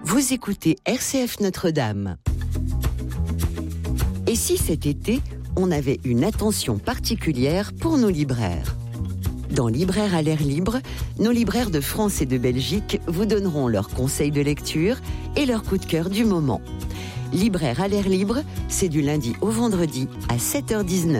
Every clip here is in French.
Vous écoutez RCF Notre-Dame. Et si cet été, on avait une attention particulière pour nos libraires ? Dans Libraires à l'air libre, nos libraires de France et de Belgique vous donneront leurs conseils de lecture et leurs coups de cœur du moment. Libraires à l'air libre, c'est du lundi au vendredi à 7h19.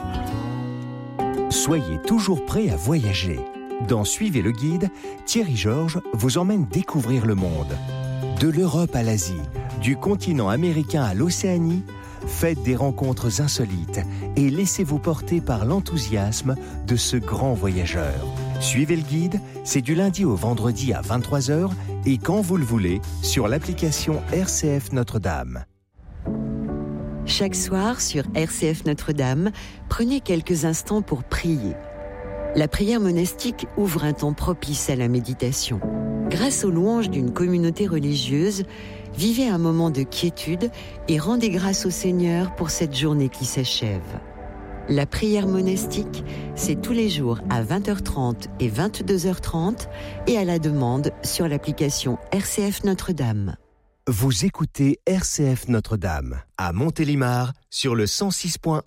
Soyez toujours prêts à voyager. Dans Suivez le guide, Thierry Georges vous emmène découvrir le monde. De l'Europe à l'Asie, du continent américain à l'Océanie, faites des rencontres insolites et laissez-vous porter par l'enthousiasme de ce grand voyageur. Suivez le guide, c'est du lundi au vendredi à 23h et quand vous le voulez, sur l'application RCF Notre-Dame. Chaque soir, sur RCF Notre-Dame, prenez quelques instants pour prier. La prière monastique ouvre un temps propice à la méditation. Grâce aux louanges d'une communauté religieuse, vivez un moment de quiétude et rendez grâce au Seigneur pour cette journée qui s'achève. La prière monastique, c'est tous les jours à 20h30 et 22h30 et à la demande sur l'application RCF Notre-Dame. Vous écoutez RCF Notre-Dame à Montélimar sur le 106.1.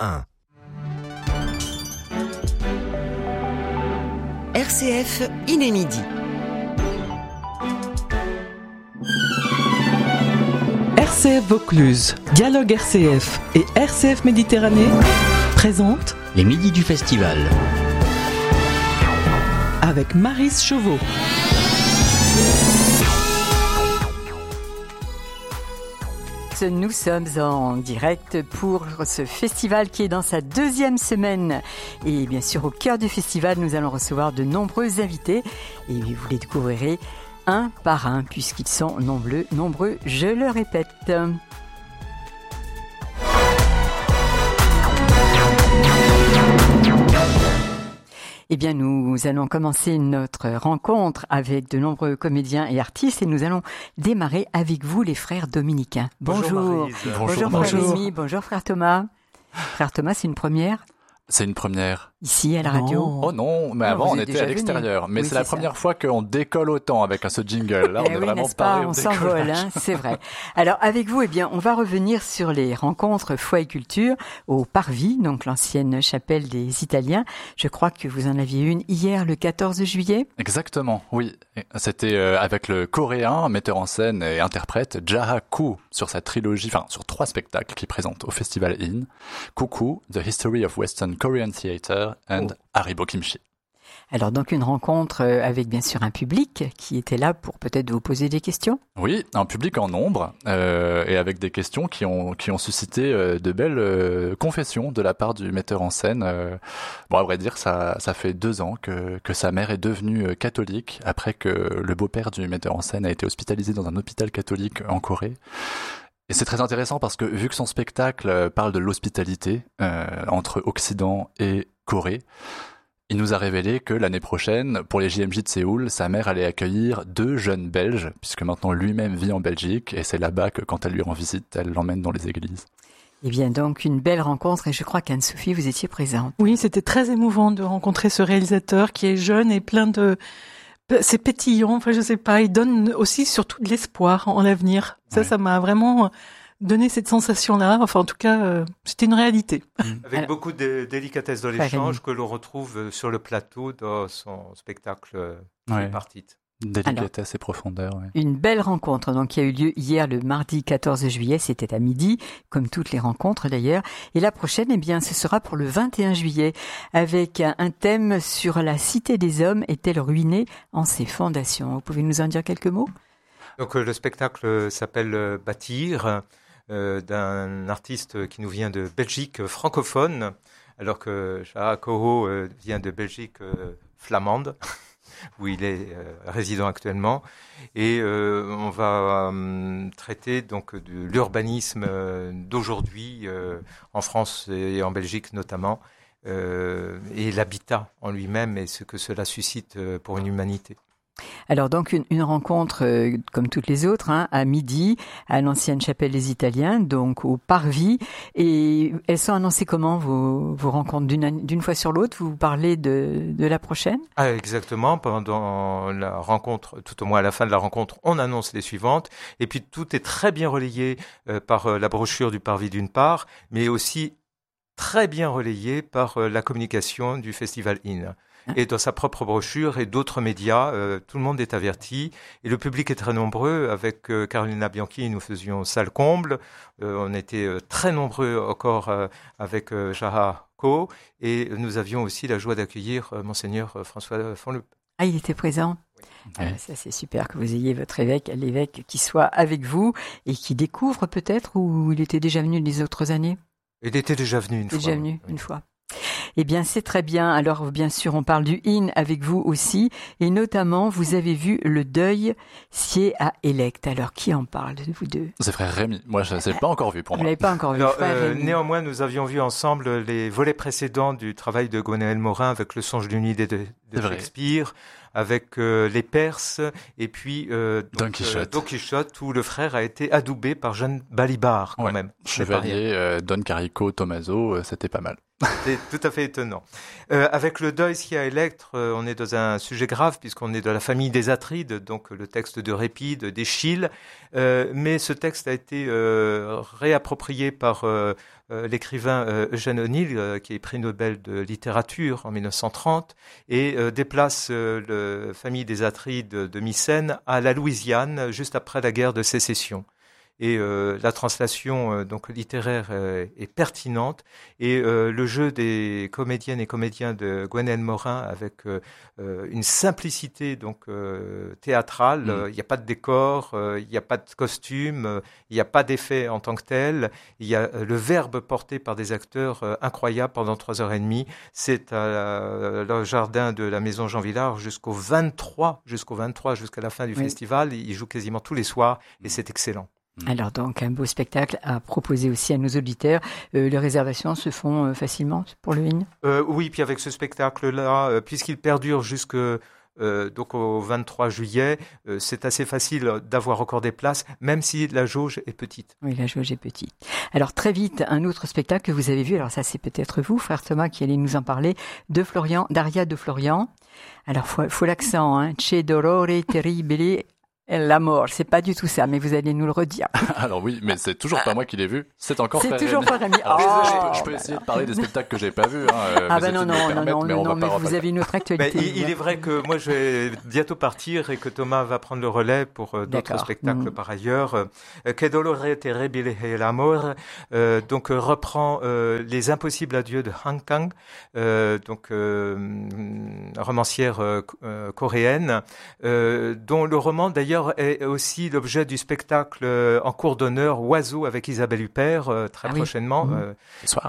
RCF, il est midi. RCF Vaucluse, Dialogue RCF et RCF Méditerranée présentent les midis du festival avec Maryse Chauveau. Nous sommes en direct pour ce festival qui est dans sa deuxième semaine. Et bien sûr, au cœur du festival, nous allons recevoir de nombreux invités. Et vous les découvrirez un par un, puisqu'ils sont nombreux, je le répète. Eh bien, nous allons commencer notre rencontre avec de nombreux comédiens et artistes et nous allons démarrer avec vous, les frères dominicains. Bonjour. Bonjour frère Rémi, bonjour frère Thomas. Frère Thomas, c'est une première ? C'est une première. Ici, à la radio? Oh non, mais avant, on était à l'extérieur. Mais oui, c'est la première fois qu'on décolle autant avec ce jingle. Là, on est vraiment paré au décollage. On s'envole, c'est vrai. Alors, avec vous, on va revenir sur les rencontres foi et culture au Parvis, donc l'ancienne chapelle des Italiens. Je crois que vous en aviez une hier, le 14 juillet. Exactement, oui. C'était avec le coréen, metteur en scène et interprète Jaha Koo sur sa trilogie, sur 3 spectacles qu'il présente au Festival In. Coucou, The History of Western Korean Theatre and Haribo Kimchi. Alors donc une rencontre avec bien sûr un public qui était là pour peut-être vous poser des questions. Oui, un public en nombre et avec des questions qui ont suscité de belles confessions de la part du metteur en scène. À vrai dire, ça fait 2 ans que sa mère est devenue catholique après que le beau-père du metteur en scène a été hospitalisé dans un hôpital catholique en Corée. Et c'est très intéressant parce que vu que son spectacle parle de l'hospitalité entre Occident et Corée, il nous a révélé que l'année prochaine, pour les JMJ de Séoul, sa mère allait accueillir 2 jeunes Belges, puisque maintenant lui-même vit en Belgique, et c'est là-bas que quand elle lui rend visite, elle l'emmène dans les églises. Eh bien donc une belle rencontre, et je crois qu'Anne-Sophie, vous étiez présente. Oui, c'était très émouvant de rencontrer ce réalisateur qui est jeune et plein de... C'est pétillant, je sais pas, il donne aussi surtout de l'espoir en l'avenir. Ça m'a vraiment donné cette sensation-là. En tout cas, c'était une réalité. Avec beaucoup de délicatesse dans l'échange que l'on retrouve sur le plateau dans son spectacle Tripartite. Délicatesse et profondeur. Oui. Une belle rencontre donc, qui a eu lieu hier le mardi 14 juillet, c'était à midi, comme toutes les rencontres d'ailleurs. Et la prochaine, ce sera pour le 21 juillet, avec un thème sur la cité des hommes est-elle ruinée en ses fondations. Vous pouvez nous en dire quelques mots ? Donc le spectacle s'appelle Bâtir, d'un artiste qui nous vient de Belgique francophone, alors que Jaha Koo vient de Belgique flamande. Où il est résident actuellement, et on va traiter donc de l'urbanisme d'aujourd'hui en France et en Belgique notamment, et l'habitat en lui-même et ce que cela suscite pour une humanité. Alors donc une rencontre comme toutes les autres, à midi, à l'ancienne chapelle des Italiens, donc au Parvis. Et elles sont annoncées comment vos rencontres d'une fois sur l'autre? Vous parlez de la prochaine? Exactement. Pendant la rencontre, tout au moins à la fin de la rencontre, on annonce les suivantes. Et puis tout est très bien relayé par la brochure du Parvis d'une part, mais aussi très bien relayé par la communication du Festival In. Et dans sa propre brochure et d'autres médias, tout le monde est averti. Et le public est très nombreux. Avec Carolina Bianchi, nous faisions salle comble. On était très nombreux encore avec Jaha Ko. Et nous avions aussi la joie d'accueillir Monseigneur François Fonleup. Ah, il était présent. Oui. Ça, c'est super que vous ayez votre l'évêque qui soit avec vous et qui découvre peut-être, ou il était déjà venu les autres années? Il était déjà venu une fois. Eh bien, c'est très bien. Alors, bien sûr, on parle du IN avec vous aussi. Et notamment, vous avez vu le deuil scié à Elect. Alors, qui en parle de vous deux? C'est frère Rémi. Moi, je ne l'ai pas encore vu pour Vous moi. l'avez pas encore vu. Alors, néanmoins, nous avions vu ensemble les volets précédents du travail de Gwenaël Morin avec le songe d'une idée de Shakespeare, avec les Perses, et puis Don Quichotte, où le frère a été adoubé par Jeanne Balibar, quand même. Chevalier, Don Carico, Tommaso, c'était pas mal. C'est tout à fait étonnant. Avec le deuil scié à Electre, on est dans un sujet grave puisqu'on est dans la famille des Atrides, donc le texte de Répide, d'Échille. Mais ce texte a été réapproprié par l'écrivain Eugène O'Neill, qui est prix Nobel de littérature en 1930, et déplace la famille des Atrides de Mycène à la Louisiane, juste après la guerre de sécession. Et la translation donc littéraire est pertinente, et le jeu des comédiennes et comédiens de Gwenaël Morin avec une simplicité donc théâtrale. Il n'y a pas de décor, il n'y a pas de costume, il n'y a pas d'effet en tant que tel. Il y a le verbe porté par des acteurs incroyables pendant 3h30. C'est le jardin de la Maison Jean Villard jusqu'à la fin du festival. Il joue quasiment tous les soirs et c'est excellent. Alors donc un beau spectacle à proposer aussi à nos auditeurs. Les réservations se font facilement pour le IN? Oui, puis avec ce spectacle-là, puisqu'il perdure donc au 23 juillet, c'est assez facile d'avoir encore des places, même si la jauge est petite. Oui, la jauge est petite. Alors très vite, un autre spectacle que vous avez vu, alors ça c'est peut-être vous, frère Thomas, qui allez nous en parler, d'Aria de Florian. Alors faut l'accent, C'è dolore terribile. La mort, c'est pas du tout ça, mais vous allez nous le redire. Alors oui, mais c'est toujours pas moi qui l'ai vu, c'est encore Frère Rémi. C'est toujours Frère Rémi. Je peux essayer de parler des spectacles que j'ai pas vus. Non, vous avez une autre actualité. Il est vrai que moi je vais bientôt partir et que Thomas va prendre le relais pour d'autres spectacles par ailleurs. Que dolore terribile è l'amor, donc reprend Les Impossibles Adieux de Han Kang, donc romancière coréenne, dont le roman d'ailleurs est aussi l'objet du spectacle en cours d'honneur Oiseau avec Isabelle Huppert très prochainement. Ce soir.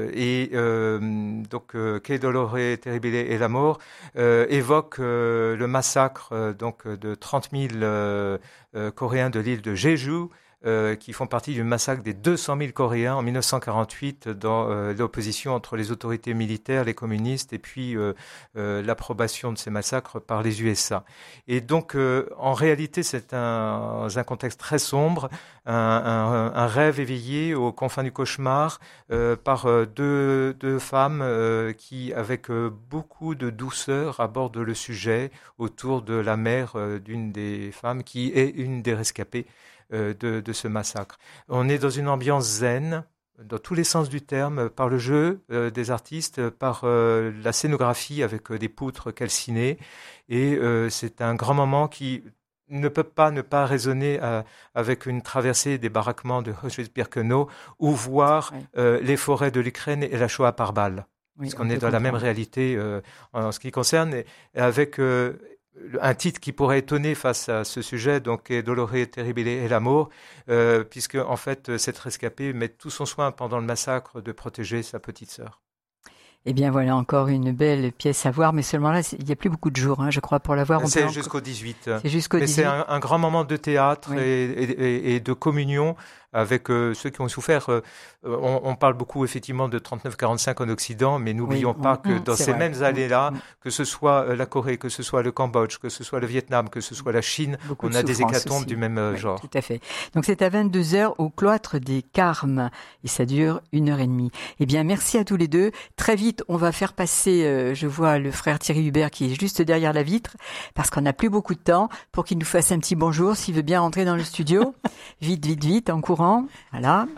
Donc Que dolore terribile è l'amor évoque le massacre donc de 30 000 Coréens de l'île de Jeju, qui font partie du massacre des 200 000 Coréens en 1948 dans l'opposition entre les autorités militaires, les communistes, et puis l'approbation de ces massacres par les USA. Et donc, en réalité, c'est un contexte très sombre, un rêve éveillé aux confins du cauchemar par deux femmes qui, avec beaucoup de douceur, abordent le sujet autour de la mère d'une des femmes qui est une des rescapées de ce massacre. On est dans une ambiance zen, dans tous les sens du terme, par le jeu des artistes, par la scénographie avec des poutres calcinées, et c'est un grand moment qui ne peut pas ne pas résonner avec une traversée des baraquements de Auschwitz-Birkenau, ou voir les forêts de l'Ukraine et la Shoah par balle. Parce qu'on est dans la même réalité en ce qui concerne, et avec un titre qui pourrait étonner face à ce sujet, donc Dolore terribile è l'amor, puisque en fait cette rescapée met tout son soin pendant le massacre de protéger sa petite sœur. Eh bien voilà encore une belle pièce à voir, mais seulement là il n'y a plus beaucoup de jours, je crois, pour la voir. C'est jusqu'au 18. C'est jusqu'au 18. C'est un grand moment de théâtre et de communion avec ceux qui ont souffert. On parle beaucoup effectivement de 39-45 en Occident, mais n'oublions pas que dans ces mêmes années-là, que ce soit la Corée, que ce soit le Cambodge, que ce soit le Vietnam, que ce soit la Chine, on a des hécatombes du même genre. Tout à fait. Donc c'est à 22h au cloître des Carmes et ça dure 1h30. Eh bien, merci à tous les deux. Très vite, on va faire passer, je vois le frère Thierry Hubert qui est juste derrière la vitre, parce qu'on n'a plus beaucoup de temps, pour qu'il nous fasse un petit bonjour s'il veut bien rentrer dans le studio. Vite, en courant. Voilà.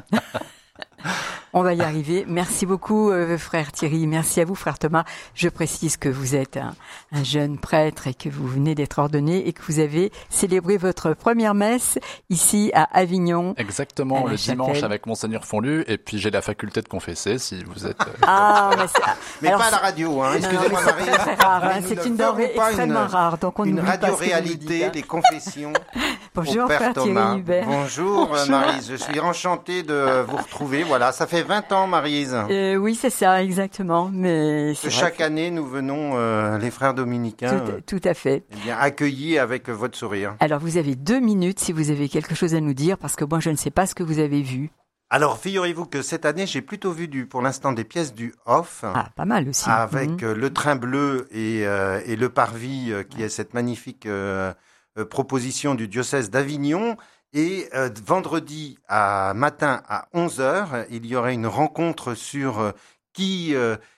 On va y arriver. Merci beaucoup, frère Thierry. Merci à vous, frère Thomas. Je précise que vous êtes un jeune prêtre et que vous venez d'être ordonné et que vous avez célébré votre première messe ici à Avignon. Exactement, le dimanche avec Monseigneur Fonlu. Et puis j'ai la faculté de confesser si vous êtes... mais alors, pas à la radio, hein. Excusez-moi, Marie. C'est très rare, hein. C'est une denrée extrêmement rare. Donc on une radio-réalité des confessions. Bonjour, frère Thomas. Thierry Hubert. Bonjour, Maryse. Je suis enchanté de vous retrouver. Voilà, ça fait 20 ans, Maryse. Oui, c'est ça, exactement. Mais chaque année, nous venons, les frères dominicains, tout à fait, accueillis avec votre sourire. Alors, vous avez 2 minutes si vous avez quelque chose à nous dire, parce que moi, je ne sais pas ce que vous avez vu. Alors, figurez-vous que cette année, j'ai plutôt vu pour l'instant des pièces du Hof. Ah, pas mal aussi. Avec le train bleu et le parvis, qui est cette magnifique proposition du diocèse d'Avignon. Et vendredi matin à 11h, il y aurait une rencontre sur qui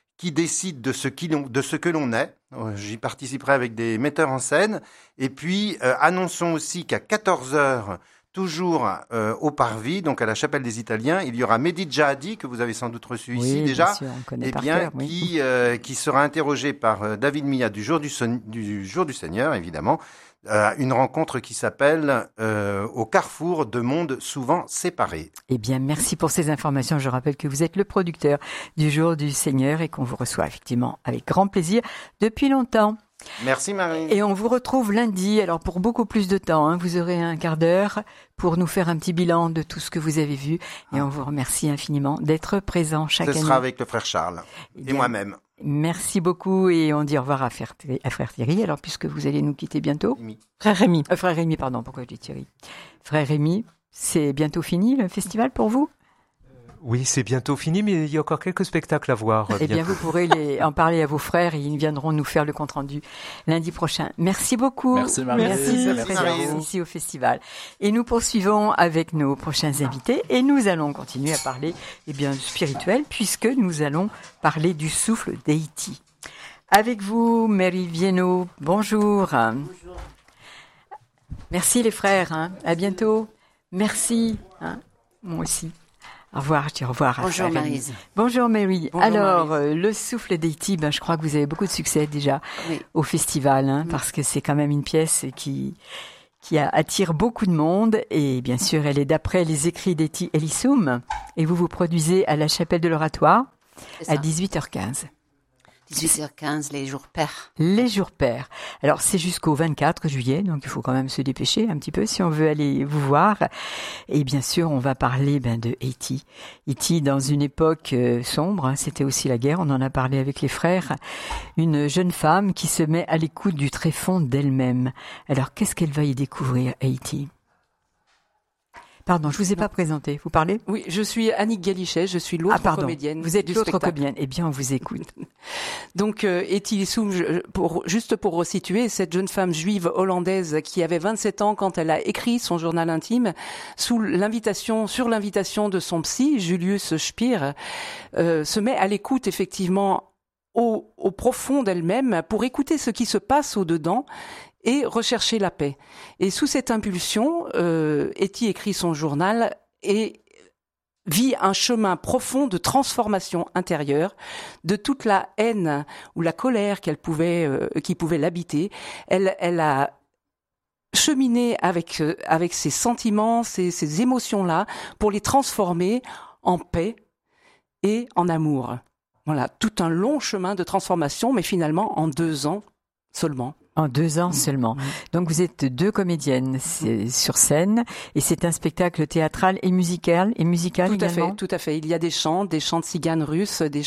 décide de ce que l'on est. J'y participerai avec des metteurs en scène. Et puis, annonçons aussi qu'à 14h, toujours au Parvis, donc à la Chapelle des Italiens, il y aura Mehdi Djahadi, que vous avez sans doute reçu ici déjà, bien sûr, on connaît par cœur, qui sera interrogé par David Milla du jour du Seigneur, évidemment. Une rencontre qui s'appelle Au carrefour de mondes souvent séparés. Eh bien, merci pour ces informations. Je rappelle que vous êtes le producteur du Jour du Seigneur et qu'on vous reçoit effectivement avec grand plaisir depuis longtemps. Merci Marie. Et on vous retrouve lundi, alors pour beaucoup plus de temps, hein, vous aurez un quart d'heure pour nous faire un petit bilan de tout ce que vous avez vu. Et on vous remercie infiniment d'être présent chaque année. Ce sera avec le frère Charles et moi-même. Merci beaucoup et on dit au revoir à frère Thierry, alors puisque vous allez nous quitter bientôt. Frère Rémi. Frère Rémi, pardon, pourquoi je dis Thierry. Frère Rémi, c'est bientôt fini le festival pour vous ? Oui, c'est bientôt fini, mais il y a encore quelques spectacles à voir. Eh bien, vous pourrez en parler à vos frères et ils viendront nous faire le compte-rendu lundi prochain. Merci beaucoup. Merci Marie. Merci de présence ici au festival. Et nous poursuivons avec nos prochains invités et nous allons continuer à parler spirituel puisque nous allons parler du souffle d'Haïti. Avec vous, Mary Viennot, bonjour. Bonjour. Merci les frères, hein. À bientôt. Merci. Hein. Moi aussi. Au revoir, je dis au revoir. Bonjour Maryse. Bonjour Mary. Bonjour, alors, le souffle d'Haïti, je crois que vous avez beaucoup de succès déjà au festival, parce que c'est quand même une pièce qui attire beaucoup de monde et bien sûr, elle est d'après les écrits d'Eti Elissoum et vous produisez à la chapelle de l'Oratoire à 18h15. 18h15, les jours pairs. Les jours pairs. Alors, c'est jusqu'au 24 juillet, donc il faut quand même se dépêcher un petit peu si on veut aller vous voir. Et bien sûr, on va parler de Haïti. Haïti, dans une époque sombre, c'était aussi la guerre, on en a parlé avec les frères. Une jeune femme qui se met à l'écoute du tréfonds d'elle-même. Alors, qu'est-ce qu'elle va y découvrir, Haïti ? Pardon, je vous ai pas présenté. Vous parlez ? Oui, je suis Annick Galichet, je suis l'autre comédienne. Vous êtes du l'autre spectacle. comédienne. Eh bien, on vous écoute. Donc, Eti Elissoum, juste pour resituer, cette jeune femme juive hollandaise qui avait 27 ans quand elle a écrit son journal intime, sur l'invitation de son psy, Julius Spier, se met à l'écoute effectivement au profond d'elle-même pour écouter ce qui se passe au-dedans et rechercher la paix. Et sous cette impulsion, Eti écrit son journal et vit un chemin profond de transformation intérieure de toute la haine ou la colère qui pouvait l'habiter. Elle a cheminé avec ces sentiments, ces émotions-là, pour les transformer en paix et en amour. Voilà, tout un long chemin de transformation, mais finalement en 2 ans seulement. En 2 ans seulement. Donc vous êtes 2 comédiennes sur scène et c'est un spectacle théâtral et musical également. Tout à fait. Il y a des chants de tziganes russes, un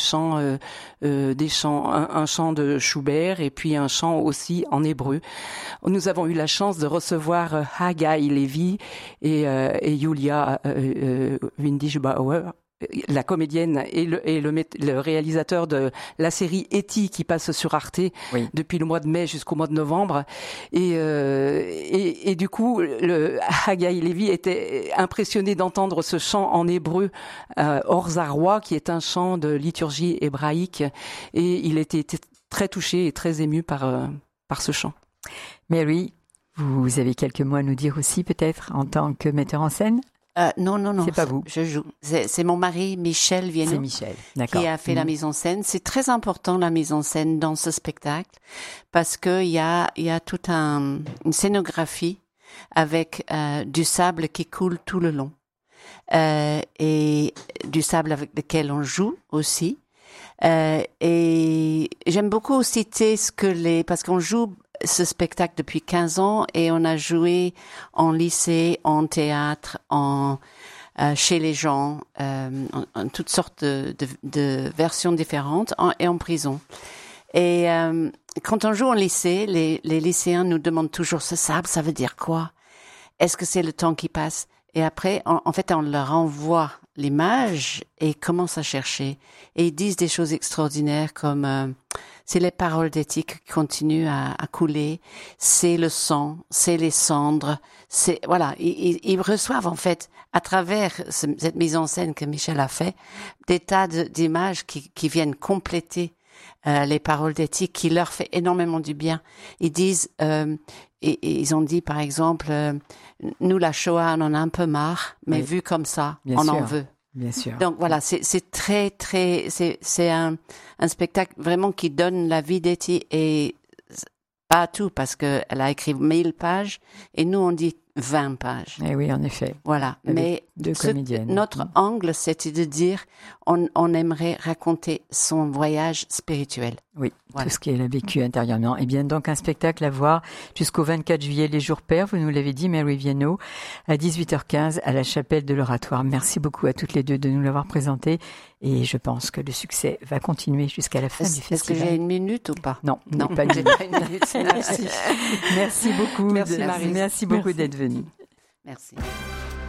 chant de Schubert et puis un chant aussi en hébreu. Nous avons eu la chance de recevoir Haggai Levi et Julia Windisch-Bauer, la comédienne et le réalisateur de la série E.T. qui passe sur Arte depuis le mois de mai jusqu'au mois de novembre. Et du coup, Haggai Levi était impressionné d'entendre ce chant en hébreu, Or-Zaroi, qui est un chant de liturgie hébraïque. Et il était très touché et très ému par ce chant. Mary, vous avez quelques mots à nous dire aussi, peut-être, en tant que metteur en scène? Non. C'est pas vous. Je joue. C'est mon mari, Michel Vienno. C'est Michel, d'accord. Qui a fait la mise en scène. C'est très important, la mise en scène dans ce spectacle, parce que il y a toute une scénographie avec du sable qui coule tout le long. Et du sable avec lequel on joue aussi. Et j'aime aussi citer parce qu'on joue ce spectacle depuis 15 ans et on a joué en lycée, en théâtre, chez les gens, en toutes sortes de versions différentes et en prison. Et quand on joue en lycée, les lycéens nous demandent toujours ce sable, ça veut dire quoi? Est-ce que c'est le temps qui passe? Et après, en fait, on leur envoie l'image et ils commencent à chercher. Et ils disent des choses extraordinaires comme c'est les paroles d'éthique qui continuent à couler, c'est le sang, c'est les cendres, ils reçoivent en fait à travers cette mise en scène que Michel a fait des tas d'images qui viennent compléter les paroles d'éthique, qui leur fait énormément du bien. Ils disent et ils ont dit par exemple nous la Shoah on en a un peu marre, mais vu comme ça bien on sûr. en veut. Bien sûr. Donc voilà, c'est très c'est un spectacle vraiment qui donne la vie d'Etty et pas tout parce que elle a écrit 1000 pages et nous on dit 20 pages. Eh oui, en effet. Voilà, avec mais 2 comédiennes. Notre angle c'était de dire on aimerait raconter son voyage spirituel. Oui, voilà. Tout ce qu'elle a vécu intérieurement. Eh bien, donc un spectacle à voir jusqu'au 24 juillet, les jours pairs, vous nous l'avez dit, Mary Vienno, à 18h15 à la chapelle de l'Oratoire. Merci beaucoup à toutes les deux de nous l'avoir présenté et je pense que le succès va continuer jusqu'à la fin du festival. Est-ce que j'ai 1 minute ou pas? Non, pas j'ai pas 1 minute. Merci beaucoup. Merci Marie. Merci beaucoup d'être venue. Merci.